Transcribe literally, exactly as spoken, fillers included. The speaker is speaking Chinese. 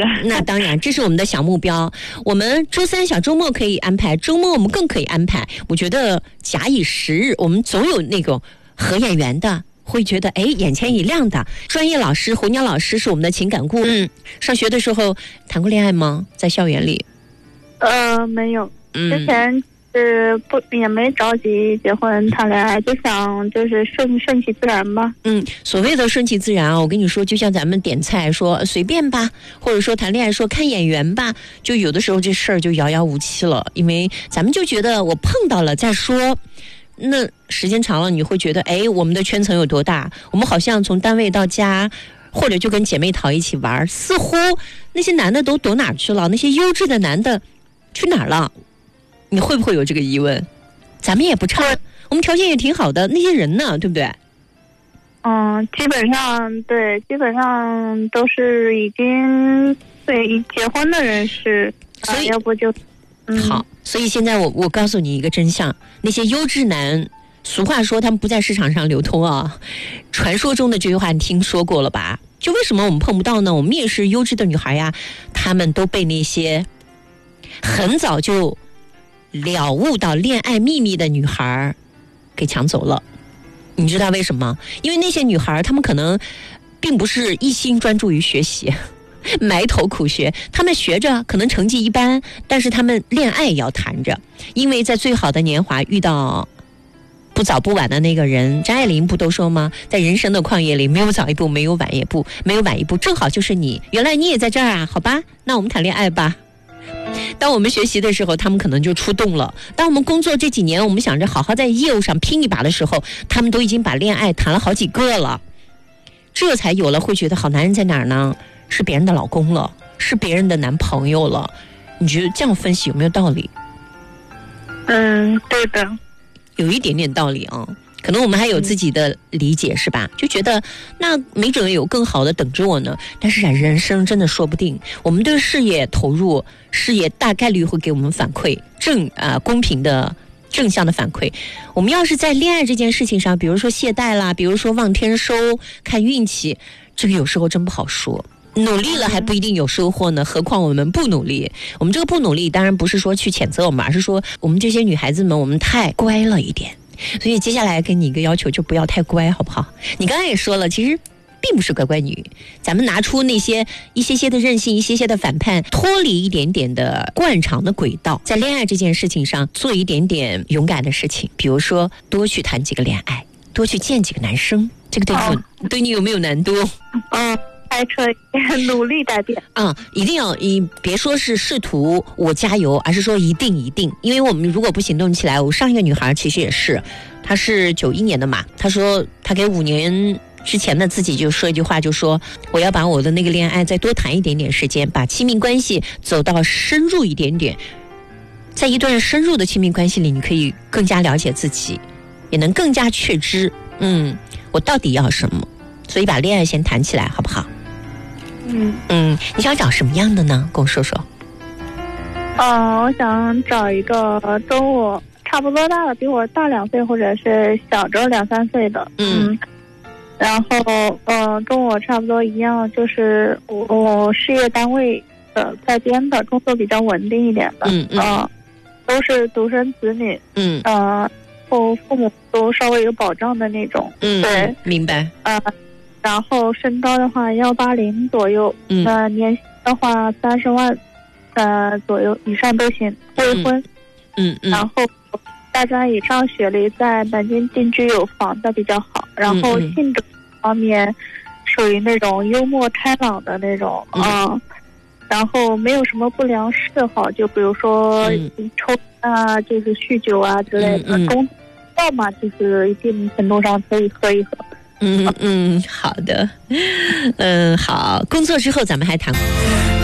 个。 那当然，这是我们的小目标。我们周三小周末可以安排，周末我们更可以安排。我觉得假以时日，我们总有那种合眼缘的，会觉得哎眼前一亮的专业老师。红娘老师是我们的情感顾问。嗯，上学的时候谈过恋爱吗？在校园里？ 呃，没有。 嗯， 之前是不也没着急结婚谈恋爱，就想就是顺顺其自然吧。 嗯，所谓的顺其自然啊，我跟你说，就像咱们点菜说随便吧，或者说谈恋爱说看眼缘吧，就有的时候这事儿就遥遥无期了，因为咱们就觉得我碰到了再说。那时间长了，你会觉得，哎，我们的圈层有多大？我们好像从单位到家，或者就跟姐妹淘一起玩，似乎那些男的都躲哪儿去了？那些优质的男的去哪儿了？你会不会有这个疑问？咱们也不差，我们条件也挺好的，那些人呢，对不对？ 嗯，基本上对，基本上都是已经对结婚的人士， 所以、 啊、要不就、嗯、 好。所以现在我我告诉你一个真相，那些优质男，俗话说他们不在市场上流通啊。传说中的这句话你听说过了吧？就为什么我们碰不到呢？我们也是优质的女孩呀，他们都被那些很早就了悟到恋爱秘密的女孩给抢走了。你知道为什么？因为那些女孩她们可能并不是一心专注于学习，埋头苦学，她们学着可能成绩一般，但是她们恋爱也要谈着，因为在最好的年华遇到不早不晚的那个人。张爱玲不都说吗？在人生的旷野里，没有早一步，没有晚一步，没有晚一步，正好就是你。原来你也在这儿啊？好吧，那我们谈恋爱吧。当我们学习的时候，他们可能就出动了；当我们工作这几年，我们想着好好在业务上拼一把的时候，他们都已经把恋爱谈了好几个了。这才有了会觉得好男人在哪儿呢？是别人的老公了，是别人的男朋友了。你觉得这样分析有没有道理？ 嗯，对的， 有一点点道理啊。可能我们还有自己的理解，是吧？就觉得那没准有更好的等着我呢。但是人生真的说不定，我们对事业投入，事业大概率会给我们反馈正啊、呃、公平的正向的反馈。我们要是在恋爱这件事情上，比如说懈怠啦，比如说望天收看运气，这个有时候真不好说。努力了还不一定有收获呢，何况我们不努力。我们这个不努力当然不是说去谴责我们，而是说我们这些女孩子们，我们太乖了一点。所以接下来给你一个要求，就不要太乖，好不好？你刚才也说了，其实并不是乖乖女，咱们拿出那些一些些的任性，一些些的反叛，脱离一点点的惯常的轨道，在恋爱这件事情上做一点点勇敢的事情，比如说多去谈几个恋爱，多去见几个男生。这个对你有、哦、对你有没有难度？ 嗯，开车努力改变啊、嗯！一定要，你别说是试图我加油，而是说一定一定，因为我们如果不行动起来，我上一个女孩其实也是，她是九一年的嘛，她说她给五年之前的自己就说一句话，就说我要把我的那个恋爱再多谈一点点时间，把亲密关系走到深入一点点，在一段深入的亲密关系里，你可以更加了解自己，也能更加确知，嗯，我到底要什么，所以把恋爱先谈起来，好不好？ 嗯嗯，你想找什么样的呢？跟我说说。 呃，我想找一个跟我差不多大的，比我大两岁或者是小着两三岁的。嗯，嗯然后呃，跟我差不多一样，就是我我事业单位的在编的，工作比较稳定一点的。嗯嗯、呃。都是独生子女。嗯。呃，父父母都稍微有保障的那种。 嗯， 对， 明白。 呃。然后身高的话幺八零左右，嗯，呃，年薪的话三十万，呃左右以上都行，未婚， 嗯 嗯, 嗯， 然后大专以上学历，在南京定居有房的比较好，然后性格方面属于那种幽默开朗的那种，嗯，呃、然后没有什么不良嗜好，就比如说抽啊，就是酗酒啊之类的，工作嘛，就是一定程度上可以喝一喝。 嗯嗯，好的，嗯好，工作之后咱们还谈。